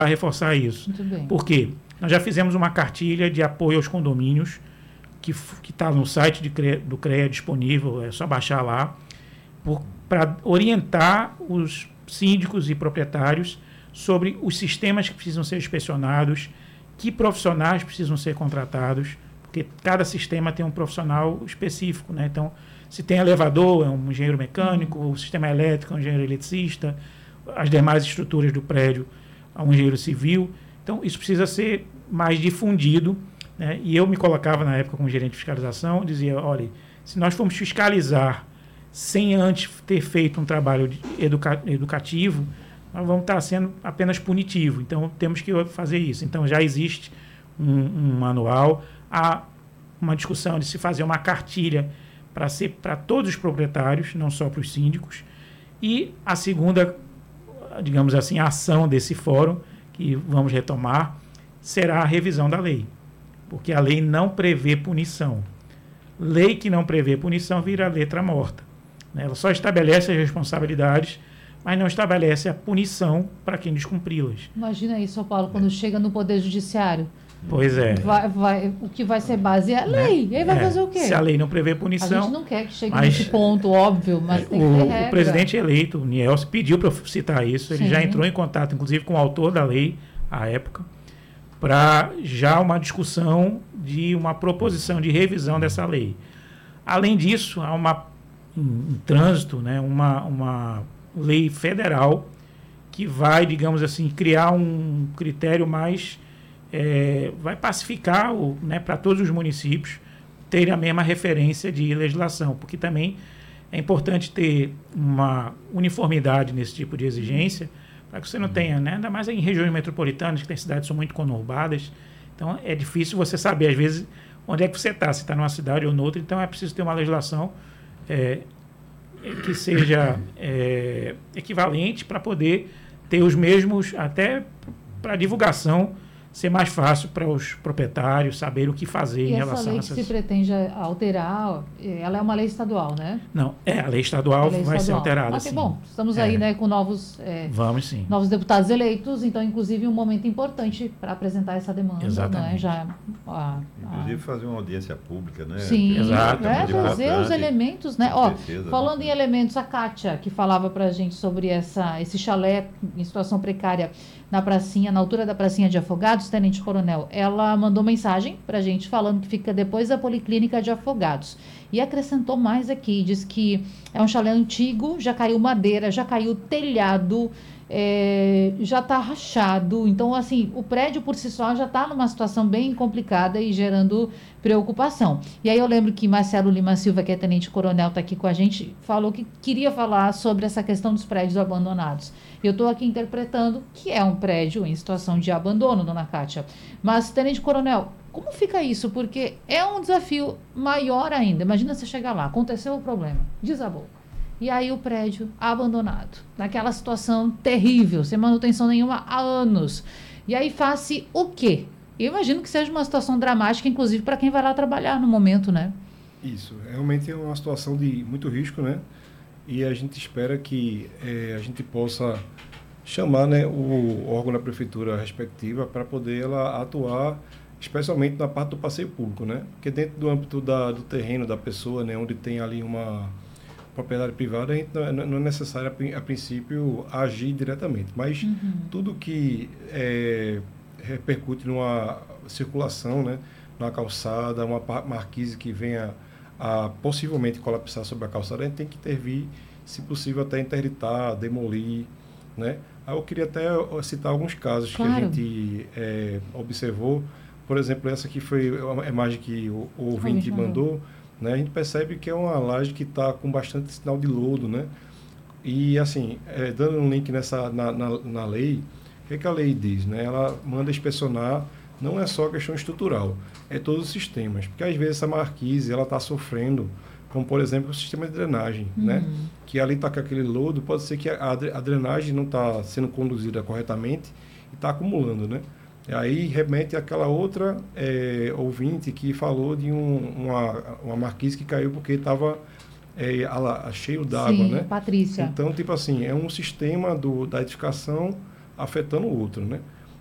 reforçar isso. Muito bem. Por quê? Nós já fizemos uma cartilha de apoio aos condomínios, que está no site do CREA disponível, é só baixar lá, para orientar os síndicos e proprietários sobre os sistemas que precisam ser inspecionados, que profissionais precisam ser contratados, porque cada sistema tem um profissional específico, né? Então, se tem elevador, é um engenheiro mecânico, o sistema elétrico é um engenheiro eletricista, as demais estruturas do prédio é um engenheiro civil. Então, isso precisa ser mais difundido, né? E eu me colocava na época como gerente de fiscalização, dizia, olha, se nós formos fiscalizar sem antes ter feito um trabalho educativo, nós vamos estar sendo apenas punitivo. Então, temos que fazer isso. Então, já existe um manual, há uma discussão de se fazer uma cartilha para ser para todos os proprietários, não só para os síndicos. E a segunda, digamos assim, a ação desse fórum, que vamos retomar, será a revisão da lei. Porque a lei não prevê punição. Lei que não prevê punição vira letra morta. Ela só estabelece as responsabilidades, mas não estabelece a punição para quem descumpri-las. Imagina isso, Paulo, quando chega no Poder Judiciário. Pois é. O que vai ser base é a lei. E aí vai fazer o quê? Se a lei não prevê punição... A gente não quer que chegue nesse ponto, óbvio, mas tem que ter regra. O presidente eleito, o Nielsen, pediu para eu citar isso. Ele já entrou em contato, inclusive, com o autor da lei, à época, para já uma discussão de uma proposição de revisão dessa lei. Além disso, há um trânsito, né, uma lei federal que vai, digamos assim, criar um critério mais... vai pacificar para todos os municípios terem a mesma referência de legislação, porque também é importante ter uma uniformidade nesse tipo de exigência, para que você não tenha, né, ainda mais em regiões metropolitanas, que tem cidades que são muito conurbadas, então é difícil você saber, às vezes, onde é que você está, se está numa cidade ou noutra, então é preciso ter uma legislação que seja equivalente para poder ter os mesmos, até para divulgação, ser mais fácil para os proprietários saber o que fazer em relação a essas... E essa lei que se pretende alterar, ela é uma lei estadual, né? Não, a lei estadual vai ser alterada, mas, sim. Bom, estamos aí, né, com novos... Vamos, sim. Novos deputados eleitos, então, inclusive, um momento importante para apresentar essa demanda. Exatamente. Né? Inclusive, fazer uma audiência pública, né? Sim, exato. Trazer os elementos, né? Falando em elementos, a Kátia, que falava para a gente sobre esse chalé em situação precária na pracinha, na altura da pracinha de Afogados, Tenente Coronel, ela mandou mensagem para a gente falando que fica depois da Policlínica de Afogados. E acrescentou mais aqui, diz que é um chalé antigo, já caiu madeira, já caiu telhado, já está rachado. Então, assim, o prédio por si só já está numa situação bem complicada e gerando preocupação. E aí eu lembro que Marcelo Lima Silva, que é Tenente Coronel, está aqui com a gente, falou que queria falar sobre essa questão dos prédios abandonados. Eu estou aqui interpretando que é um prédio em situação de abandono, dona Kátia. Mas, Tenente Coronel, como fica isso? Porque é um desafio maior ainda. Imagina você chegar lá, aconteceu o problema, desabou. E aí o prédio abandonado, naquela situação terrível, sem manutenção nenhuma há anos. E aí faz-se o quê? Eu imagino que seja uma situação dramática, inclusive para quem vai lá trabalhar no momento, né? Isso, realmente é uma situação de muito risco, né? E a gente espera que a gente possa chamar, né, o órgão da prefeitura respectiva para poder ela atuar, especialmente na parte do passeio público, né? Porque dentro do âmbito do terreno da pessoa, né, onde tem ali uma propriedade privada, a gente não é necessário, a princípio, agir diretamente. Mas tudo que repercute numa circulação, né, numa calçada, uma marquise que venha a possivelmente colapsar sobre a calçada, a gente tem que intervir, se possível, até interditar, demolir, né? Aí eu queria até citar alguns casos que a gente observou. Por exemplo, essa aqui foi a imagem que o ouvinte mandou, né? A gente percebe que é uma laje que está com bastante sinal de lodo, né? E, assim, dando um link na lei, o que a lei diz, né? Ela manda inspecionar, não é só questão estrutural, é todos os sistemas. Porque, às vezes, essa marquise está sofrendo, como, por exemplo, o sistema de drenagem, né? Que ali está com aquele lodo, pode ser que a drenagem não está sendo conduzida corretamente e está acumulando, né? E aí remete àquela outra ouvinte que falou de uma marquise que caiu porque estava cheio d'água, né? Patrícia. Então, tipo assim, é um sistema da edificação afetando o outro, né?